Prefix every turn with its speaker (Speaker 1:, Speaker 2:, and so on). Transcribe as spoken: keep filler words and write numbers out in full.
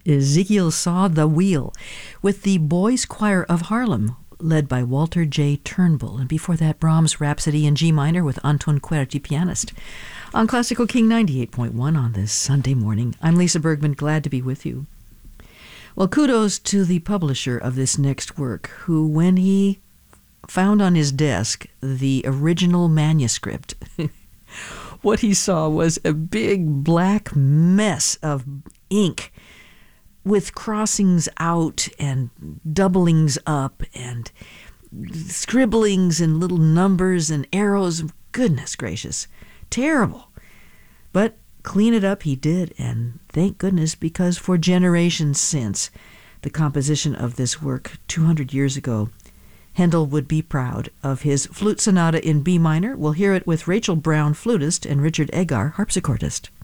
Speaker 1: Ezekiel Saw the Wheel with the Boys Choir of Harlem, led by Walter J. Turnbull. And before that, Brahms' Rhapsody in G minor with Anton Querti, pianist. On Classical King ninety-eight point one on this Sunday morning, I'm Lisa Bergman, glad to be with you. Well, kudos to the publisher of this next work, who, when he found on his desk the original manuscript, what he saw was a big black mess of ink with crossings out and doublings up and scribblings and little numbers and arrows. Goodness gracious, terrible. But clean it up he did, and thank goodness, because for generations since the composition of this work two hundred years ago, Handel would be proud of his flute sonata in B minor. We'll hear it with Rachel Brown, flutist, and Richard Egar, harpsichordist.